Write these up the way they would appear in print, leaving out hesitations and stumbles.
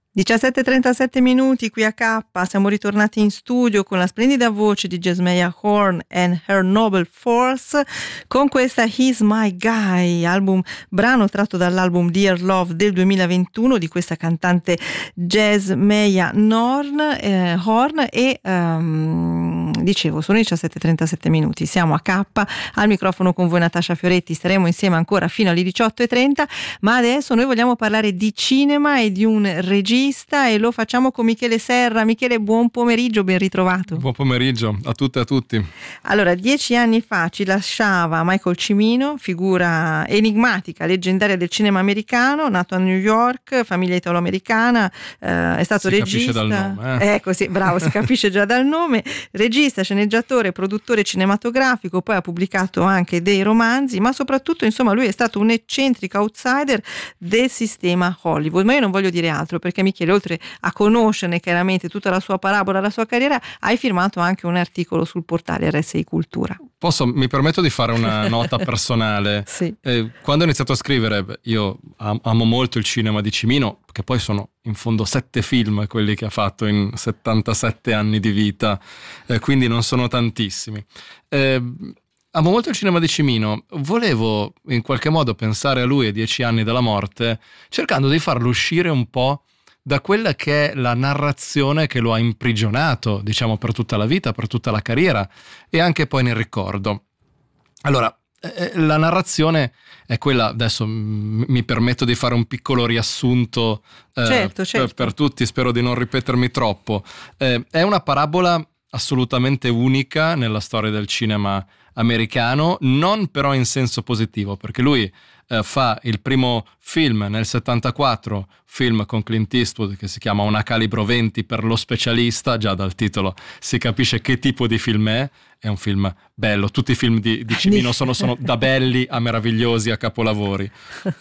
17:37 minuti qui a K, siamo ritornati in studio con la splendida voce di Jesmeia Horn and Her Noble Force con questa He's My Guy, brano tratto dall'album Dear Love del 2021 di questa cantante Jesmeia Horn e dicevo sono 17:37 minuti, siamo a K, al microfono con voi Natascia Fioretti, staremo insieme ancora fino alle 18:30, ma adesso noi vogliamo parlare di cinema e di un regista e lo facciamo con Michele Serra. Michele, buon pomeriggio, ben ritrovato. Buon pomeriggio a tutte e a tutti. Allora, 10 anni fa ci lasciava Michael Cimino, figura enigmatica, leggendaria del cinema americano, nato a New York, famiglia italo-americana, è stato regista. Si capisce dal nome. Ecco, sì, bravo, si capisce già dal nome. Regista, sceneggiatore, produttore cinematografico, poi ha pubblicato anche dei romanzi, ma soprattutto, insomma, lui è stato un eccentrico outsider del sistema Hollywood. Ma io non voglio dire altro, perché Michele, oltre a conoscerne chiaramente tutta la sua parabola, la sua carriera, hai firmato anche un articolo sul portale RSI Cultura. Mi permetto di fare una nota personale. Sì. Quando ho iniziato a scrivere, io amo molto il cinema di Cimino, che poi sono in fondo 7 film quelli che ha fatto in 77 anni di vita, quindi non sono tantissimi. Amo molto il cinema di Cimino, volevo in qualche modo pensare a lui a 10 anni dalla morte, cercando di farlo uscire un po' da quella che è la narrazione che lo ha imprigionato, diciamo, per tutta la vita, per tutta la carriera e anche poi nel ricordo. Allora, la narrazione è quella, adesso mi permetto di fare un piccolo riassunto certo. per tutti, spero di non ripetermi troppo. È una parabola assolutamente unica nella storia del cinema americano, non però in senso positivo, perché lui fa il primo film nel 74, film con Clint Eastwood che si chiama Una calibro 20 per lo specialista, già dal titolo si capisce che tipo di film è un film bello, tutti i film di Cimino sono da belli a meravigliosi a capolavori.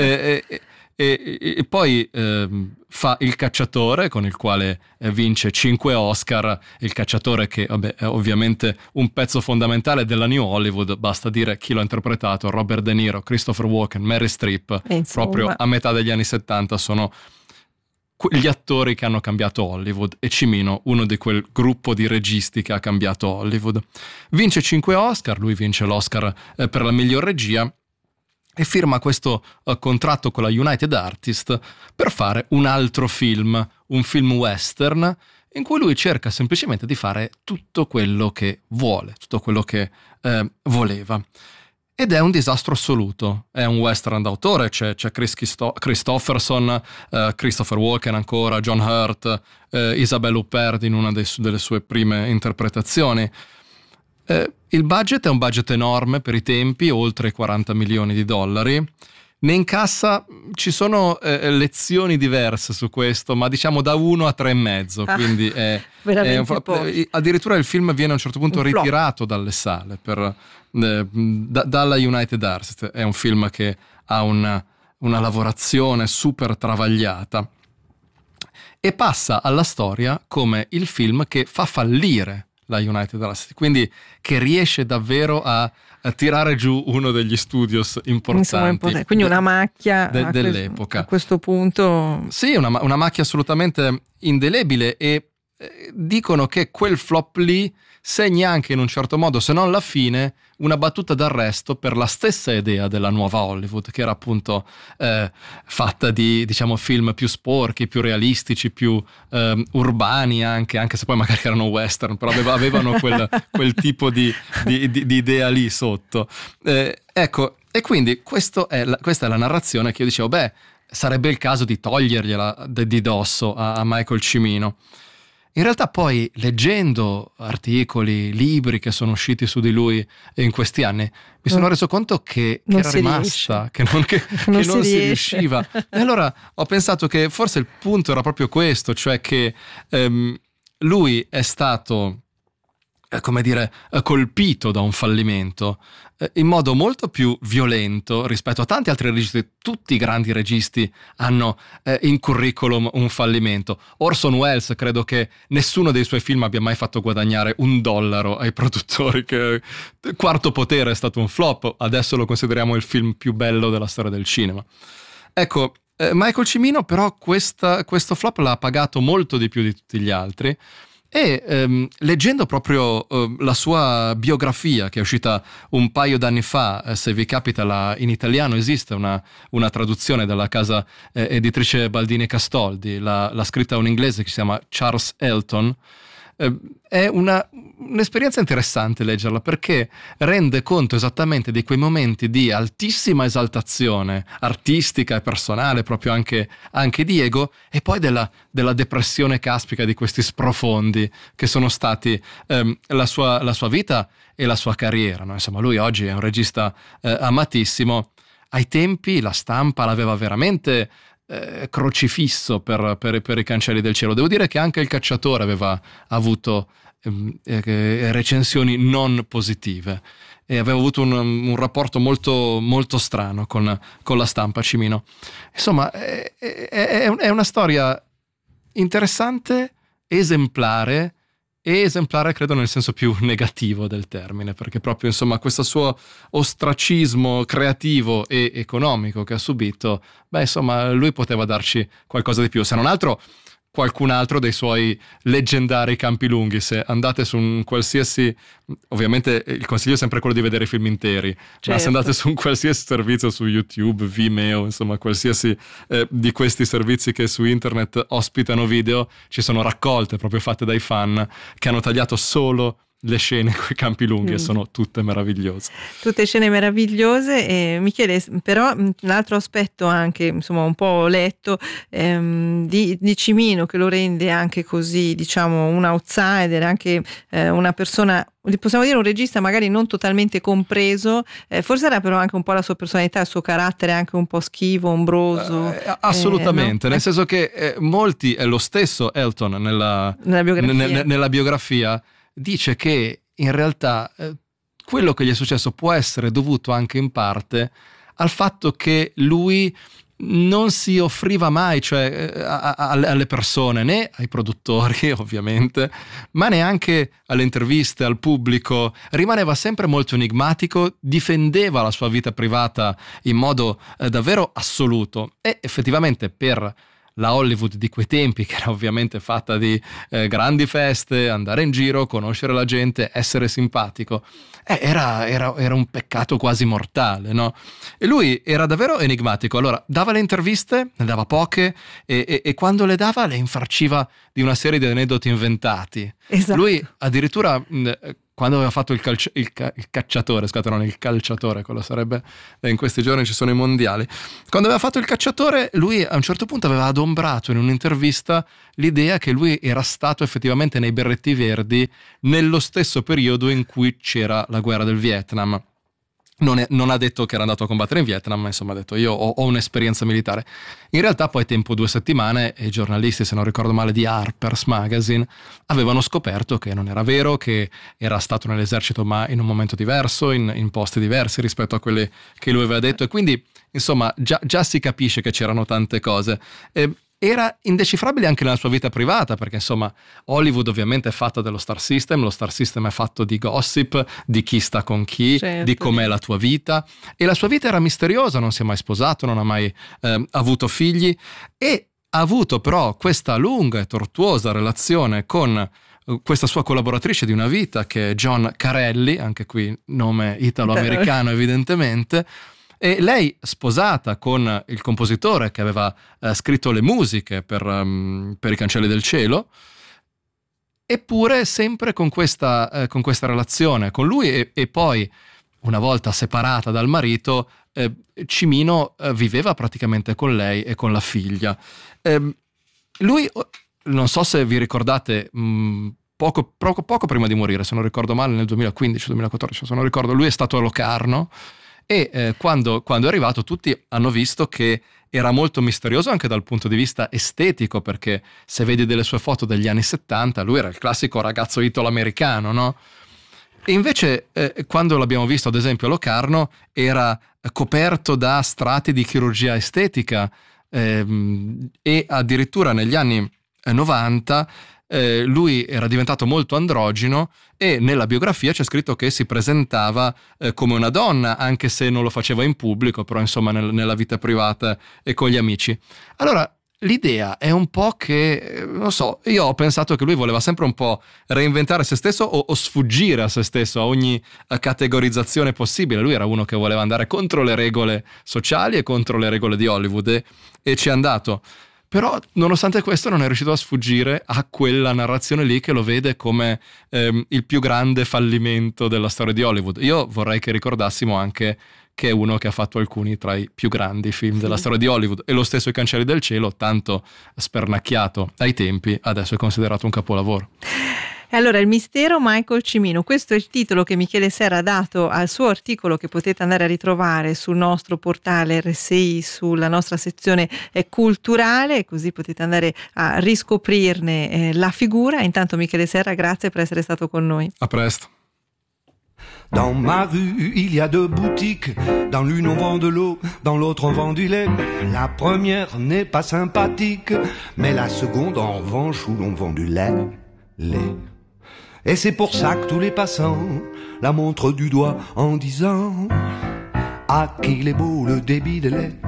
E poi fa Il cacciatore, con il quale vince 5 Oscar. Il cacciatore, che è ovviamente un pezzo fondamentale della New Hollywood, basta dire chi l'ha interpretato: Robert De Niro, Christopher Walken, Meryl Streep. Proprio a metà degli anni 70 sono gli attori che hanno cambiato Hollywood, e Cimino uno di quel gruppo di registi che ha cambiato Hollywood. Vince 5 Oscar, lui vince l'Oscar per la miglior regia e firma questo contratto con la United Artists per fare un altro film, un film western, in cui lui cerca semplicemente di fare tutto quello che vuole, tutto quello che voleva. Ed è un disastro assoluto. È un western d'autore, c'è Chris Christopherson, Christopher Walken ancora, John Hurt, Isabelle Huppert in una delle sue prime interpretazioni. Il budget è un budget enorme per i tempi, oltre $40 milioni. Ne incassa, ci sono lezioni diverse su questo, ma diciamo da 1 a 3,5, quindi è addirittura il film viene a un certo punto ritirato dalle sale dalla United Artists. È un film che ha una lavorazione super travagliata e passa alla storia come il film che fa fallire la United Artists, quindi che riesce davvero a tirare giù uno degli studios importanti. Quindi una macchia dell'epoca. A questo punto. Sì, una macchia assolutamente indelebile, e dicono che quel flop lì segna anche in un certo modo, se non la fine, una battuta d'arresto per la stessa idea della nuova Hollywood, che era appunto fatta di, diciamo, film più sporchi, più realistici, più urbani anche se poi magari erano western, però avevano quel tipo di idea lì sotto. Ecco, e quindi questa è la narrazione che io dicevo, sarebbe il caso di togliergliela di dosso a Michael Cimino. In realtà poi, leggendo articoli, libri che sono usciti su di lui in questi anni, mi sono reso conto che era rimasta, che non si riusciva. E allora ho pensato che forse il punto era proprio questo, cioè che lui è stato, come dire, colpito da un fallimento in modo molto più violento rispetto a tanti altri registi. Tutti i grandi registi hanno in curriculum un fallimento. Orson Welles, credo che nessuno dei suoi film abbia mai fatto guadagnare $1 ai produttori. Che Quarto Potere è stato un flop, adesso lo consideriamo il film più bello della storia del cinema. Ecco, Michael Cimino però questo flop l'ha pagato molto di più di tutti gli altri. E leggendo proprio la sua biografia, che è uscita un paio d'anni fa, se vi capita in italiano esiste una traduzione dalla casa editrice Baldini Castoldi, l'ha scritta un inglese che si chiama Charles Elton. È un'esperienza interessante leggerla, perché rende conto esattamente di quei momenti di altissima esaltazione artistica e personale, proprio anche di ego, e poi della depressione caspica di questi sprofondi che sono stati la sua vita e la sua carriera, no? Insomma, lui oggi è un regista amatissimo. Ai tempi la stampa l'aveva veramente crocifisso per i cancelli del cielo. Devo dire che anche Il Cacciatore aveva avuto recensioni non positive e aveva avuto un rapporto molto, molto strano con la stampa, Cimino. Insomma, è una storia interessante, esemplare credo nel senso più negativo del termine, perché proprio insomma questo suo ostracismo creativo e economico che ha subito, beh insomma lui poteva darci qualcosa di più, se non altro qualcun altro dei suoi leggendari campi lunghi. Se andate su un qualsiasi, ovviamente il consiglio è sempre quello di vedere i film interi, certo, ma se andate su un qualsiasi servizio, su YouTube, Vimeo, insomma qualsiasi di questi servizi che su internet ospitano video, ci sono raccolte proprio fatte dai fan che hanno tagliato solo le scene con i campi lunghi e sono tutte meravigliose. Tutte scene meravigliose. E mi chiede però un altro aspetto anche, insomma, un po' letto di Cimino, che lo rende anche così, diciamo, un outsider, anche una persona, possiamo dire un regista magari non totalmente compreso, forse era però anche un po' la sua personalità, il suo carattere anche un po' schivo, ombroso. Assolutamente, no? Nel senso che molti, è lo stesso Elton nella biografia dice che in realtà quello che gli è successo può essere dovuto anche in parte al fatto che lui non si offriva mai, cioè alle persone, né ai produttori ovviamente, ma neanche alle interviste, al pubblico. Rimaneva sempre molto enigmatico, difendeva la sua vita privata in modo davvero assoluto, e effettivamente per la Hollywood di quei tempi, che era ovviamente fatta di grandi feste, andare in giro, conoscere la gente, essere simpatico, era un peccato quasi mortale, no? E lui era davvero enigmatico. Allora, dava le interviste, ne dava poche, e quando le dava le infarciva di una serie di aneddoti inventati. Esatto. Lui addirittura, quando aveva fatto il cacciatore, scusate, non il calciatore, quello sarebbe, in questi giorni ci sono i mondiali. Quando aveva fatto il cacciatore, lui a un certo punto aveva adombrato in un'intervista l'idea che lui era stato effettivamente nei berretti verdi nello stesso periodo in cui c'era la guerra del Vietnam. Non ha detto che era andato a combattere in Vietnam, ma insomma ha detto io ho un'esperienza militare. In realtà poi tempo 2 settimane i giornalisti, se non ricordo male, di Harper's Magazine avevano scoperto che non era vero, che era stato nell'esercito ma in un momento diverso, in posti diversi rispetto a quelli che lui aveva detto, e quindi insomma già si capisce che c'erano tante cose. Era indecifrabile anche nella sua vita privata, perché insomma Hollywood ovviamente è fatta dello star system, lo star system è fatto di gossip, di chi sta con chi, certo, di com'è la tua vita, e la sua vita era misteriosa, non si è mai sposato, non ha mai avuto figli, e ha avuto però questa lunga e tortuosa relazione con questa sua collaboratrice di una vita, che è John Carelli, anche qui nome italo-americano evidentemente. E lei, sposata con il compositore che aveva scritto le musiche per I Cancelli del Cielo, eppure sempre con questa relazione con lui, e poi una volta separata dal marito, Cimino viveva praticamente con lei e con la figlia. Lui, non so se vi ricordate, poco prima di morire, se non ricordo male, nel 2015-2014, se non ricordo, lui è stato a Locarno. E quando è arrivato tutti hanno visto che era molto misterioso anche dal punto di vista estetico, perché se vedi delle sue foto degli anni 70 lui era il classico ragazzo italo-americano, no? E invece quando l'abbiamo visto ad esempio a Locarno era coperto da strati di chirurgia estetica, e addirittura negli anni 90 lui era diventato molto androgino e nella biografia c'è scritto che si presentava come una donna, anche se non lo faceva in pubblico, però insomma nella vita privata e con gli amici. Allora l'idea è un po' che, non so, io ho pensato che lui voleva sempre un po' reinventare se stesso o sfuggire a se stesso, a ogni categorizzazione possibile. Lui era uno che voleva andare contro le regole sociali e contro le regole di Hollywood e ci è andato. Però nonostante questo non è riuscito a sfuggire a quella narrazione lì che lo vede come il più grande fallimento della storia di Hollywood. Io vorrei che ricordassimo anche che è uno che ha fatto alcuni tra i più grandi film della storia di Hollywood, e lo stesso I Cancelli del Cielo, tanto spernacchiato ai tempi, adesso è considerato un capolavoro. E allora, Il mistero Michael Cimino, questo è il titolo che Michele Serra ha dato al suo articolo, che potete andare a ritrovare sul nostro portale RSI, sulla nostra sezione culturale, così potete andare a riscoprirne la figura. Intanto Michele Serra, grazie per essere stato con noi. A presto. Dans ma rue, il y a deux boutiques. Dans l'une, on vend de l'eau, dans l'autre, on vend du lait. La première n'est pas sympathique, mais la seconde, en revanche, où l'on vend du lait. Et c'est pour ça que tous les passants la montrent du doigt en disant: ah, qu'il est beau le débit de lait.